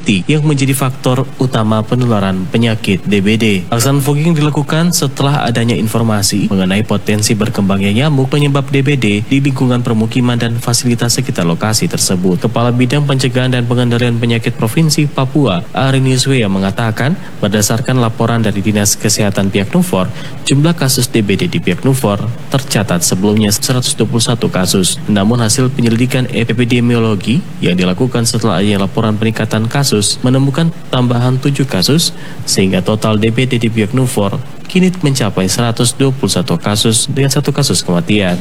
terbukti yang menjadi faktor utama penularan penyakit DBD. Pelaksanaan fogging dilakukan setelah adanya informasi mengenai potensi berkembangnya nyamuk penyebab DBD di lingkungan permukiman dan fasilitas sekitar lokasi tersebut. Kepala Bidang Pencegahan dan Pengendalian Penyakit Provinsi Papua, Arinius Wea, mengatakan berdasarkan laporan dari Dinas Kesehatan pihak Nufor, jumlah kasus DBD di pihak Nufor tercatat sebelumnya 121 kasus. Namun hasil penyelidikan epidemiologi yang dilakukan setelah adanya laporan peningkatan kasus menemukan tambahan 7 kasus sehingga total DBD di pihak Nufor kini mencapai 121 kasus dengan 1 kasus kematian.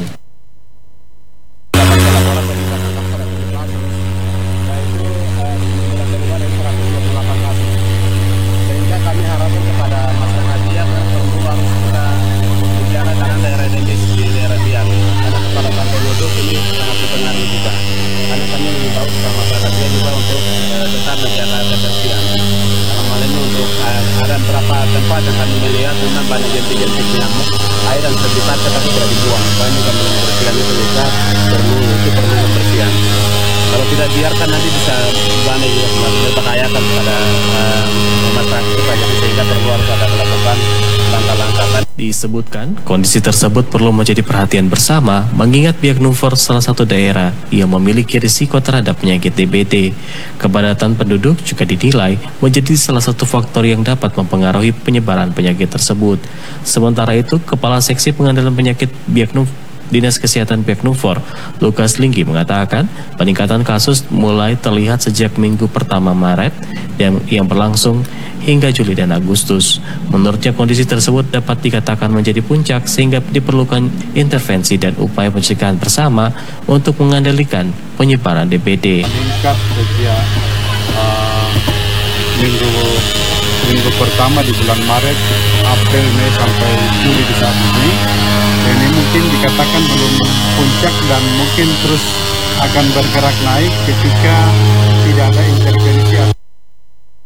Tempat yang kami melihat memang banyak jentik-jentik nyamuk, air dan sekitar tetapi tidak dibuang. Banyak yang belum membersihkan itu bisa perlu pembersihan. Kalau tidak biarkan nanti bisa banyak juga membahayakan kepada masyarakat saja, sehingga perlu harus ada melakukan langkah-langkah. Disebutkan kondisi tersebut perlu menjadi perhatian bersama mengingat pihak Nufor salah satu daerah yang memiliki risiko terhadap penyakit DBD. Kepadatan penduduk juga dinilai menjadi salah satu faktor yang dapat mempengaruhi penyebaran penyakit tersebut. Sementara itu, Kepala Seksi Pengendalian Penyakit Dinas Kesehatan pihak Nufor, Lukas Linggi, mengatakan peningkatan kasus mulai terlihat sejak minggu pertama Maret yang berlangsung hingga Juli dan Agustus. Menurutnya kondisi tersebut dapat dikatakan menjadi puncak sehingga diperlukan intervensi dan upaya pencegahan bersama untuk mengendalikan penyebaran DBD. Meningkat sejak minggu pertama di bulan Maret, April, Mei sampai Juli di saat ini. Ini mungkin dikatakan belum puncak dan mungkin terus akan bergerak naik ketika tidak ada intervensi